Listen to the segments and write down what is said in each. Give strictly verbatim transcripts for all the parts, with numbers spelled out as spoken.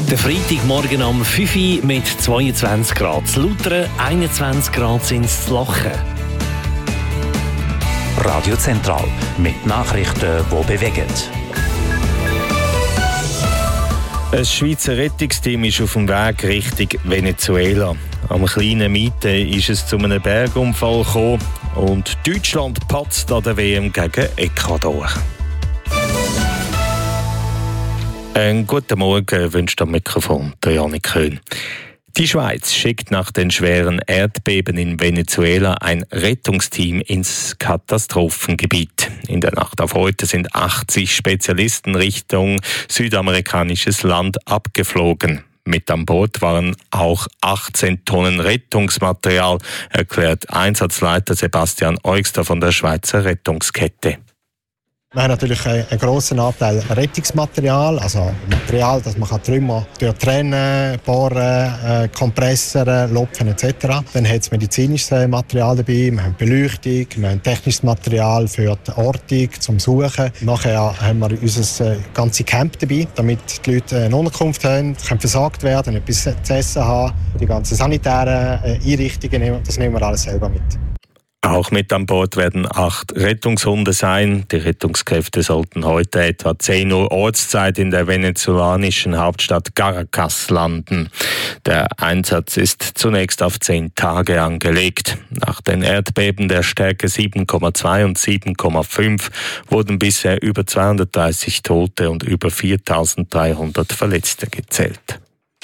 Der Freitagmorgen am fünf Uhr mit zweiundzwanzig Grad zu Lautern, einundzwanzig Grad sind es zu Lachen. Radio Zentral mit Nachrichten, die bewegen. Ein Schweizer Rettungsteam ist auf dem Weg Richtung Venezuela. Am kleinen Miete ist es zu einem Bergunfall gekommen und Deutschland patzt an der W M gegen Ecuador. Einen guten Morgen wünscht am Mikrofon der Janik Köhn. Die Schweiz schickt nach den schweren Erdbeben in Venezuela ein Rettungsteam ins Katastrophengebiet. In der Nacht auf heute sind achtzig Spezialisten Richtung südamerikanisches Land abgeflogen. Mit an Bord waren auch achtzehn Tonnen Rettungsmaterial, erklärt Einsatzleiter Sebastian Eugster von der Schweizer Rettungskette. Wir haben natürlich einen grossen Anteil Rettungsmaterial, also Material, das man Trümmer durchtrennen, bohren, kompressern, lupfen et cetera. Dann hat es medizinisches Material dabei, wir haben Beleuchtung, wir haben technisches Material für die Ortung, zum Suchen. Nachher haben wir unser ganzes Camp dabei, damit die Leute eine Unterkunft haben, können versorgt werden, etwas zu essen haben, die ganzen sanitären Einrichtungen, das nehmen wir alles selber mit. Auch mit an Bord werden acht Rettungshunde sein. Die Rettungskräfte sollten heute etwa zehn Uhr Ortszeit in der venezolanischen Hauptstadt Caracas landen. Der Einsatz ist zunächst auf zehn Tage angelegt. Nach den Erdbeben der Stärke sieben Komma zwei und sieben Komma fünf wurden bisher über zweihundertdreißig Tote und über viertausenddreihundert Verletzte gezählt.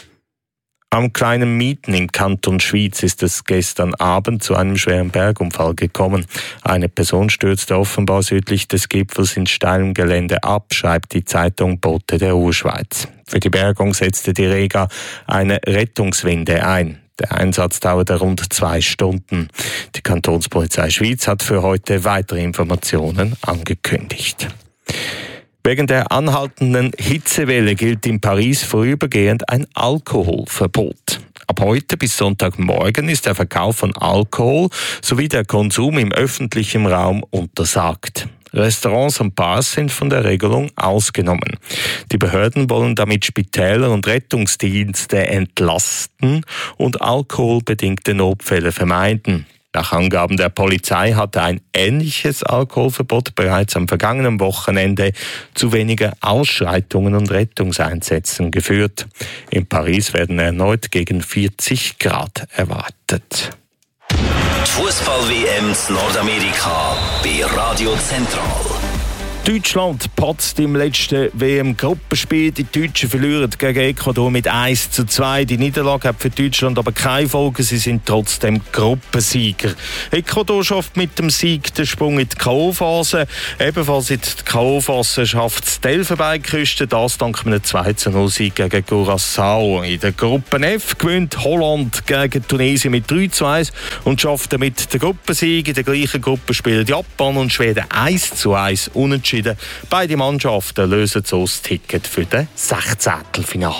Am Kleinen Mieten im Kanton Schwyz ist es gestern Abend zu einem schweren Bergunfall gekommen. Eine Person stürzte offenbar südlich des Gipfels in steilem Gelände ab, schreibt die Zeitung Bote der Urschweiz. Für die Bergung setzte die Rega eine Rettungswinde ein. Der Einsatz dauerte rund zwei Stunden. Die Kantonspolizei Schwyz hat für heute weitere Informationen angekündigt. Wegen der anhaltenden Hitzewelle gilt in Paris vorübergehend ein Alkoholverbot. Ab heute bis Sonntagmorgen ist der Verkauf von Alkohol sowie der Konsum im öffentlichen Raum untersagt. Restaurants und Bars sind von der Regelung ausgenommen. Die Behörden wollen damit Spitäler und Rettungsdienste entlasten und alkoholbedingte Notfälle vermeiden. Nach Angaben der Polizei hatte ein ähnliches Alkoholverbot bereits am vergangenen Wochenende zu weniger Ausschreitungen und Rettungseinsätzen geführt. In Paris werden erneut gegen vierzig Grad erwartet. Die Fußball-W M in Nordamerika bei Radio Zentral. Deutschland patzt im letzten W M-Gruppenspiel. Die Deutschen verlieren gegen Ecuador mit eins zu zwei. Die Niederlage hat für Deutschland aber keine Folgen. Sie sind trotzdem Gruppensieger. Ecuador schafft mit dem Sieg den Sprung in die K O-Phase. Ebenfalls in die K O-Phase schafft es die Elfenbeinküste. Das dank einem zwei zu null Sieg gegen Curaçao. In der Gruppe F gewinnt Holland gegen Tunesien mit drei zu eins und schafft damit den Gruppensieg. In der gleichen Gruppe spielen Japan und Schweden eins zu eins unentschieden. Beide Mannschaften lösen so das Ticket für den Sechzehntelfinale.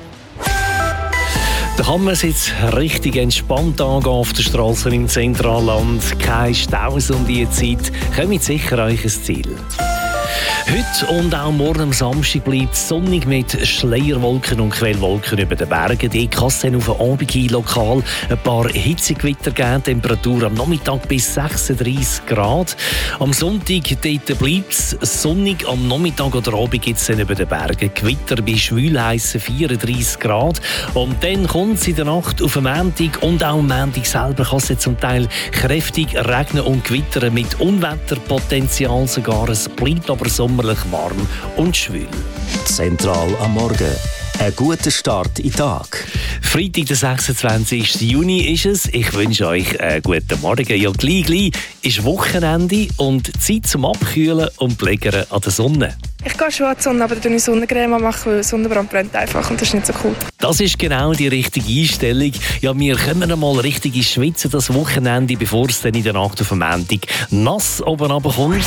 Da kann man es jetzt richtig entspannt angehen auf der Straße im Zentralland. Keine Staus um diese Zeit. Kommt sicher euch ein Ziel. Heute und auch morgen am Samstag bleibt es sonnig mit Schleierwolken und Quellwolken über den Bergen. Die kann es dann auf den Abend hin lokal ein paar Hitzegewitter geben. Temperatur am Nachmittag bis sechsunddreißig Grad. Am Sonntag bleibt es sonnig. Am Nachmittag oder Abend gibt es dann über den Bergen Gewitter bei schwülheissen vierunddreißig Grad. Und dann kommt es in der Nacht auf den Montag und auch am Montag selber kann es zum Teil kräftig regnen und gewittern mit Unwetterpotenzial sogar. Es bleibt aber sommerlich warm und schwül. Zentral am Morgen. Ein guter Start in den Tag. Freitag, der sechsundzwanzigsten Juni ist es. Ich wünsche euch einen guten Morgen. Ja, gleich, gleich ist Wochenende und Zeit zum Abkühlen und Pflegern an der Sonne. Ich gehe schon an die Sonne, aber dann ich Sonnencreme machen, weil Sonnenbrand brennt einfach und das ist nicht so cool. Das ist genau die richtige Einstellung. Ja, wir kommen einmal richtig ins Schwitzen das Wochenende, bevor es dann in der Nacht auf den Montag nass oben runterkommt.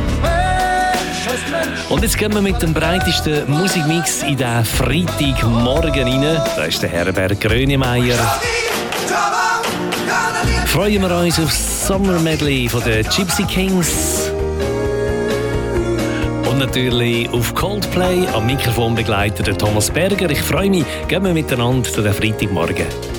Und jetzt gehen wir mit dem breitesten Musikmix in den Freitagmorgen rein. Da ist der Herbert Grönemeyer. Freuen wir uns auf das Summer Medley von den Gypsy Kings. Und natürlich auf Coldplay. Am Mikrofon begleitet der Thomas Berger. Ich freue mich, gehen wir miteinander zu den Freitagmorgen.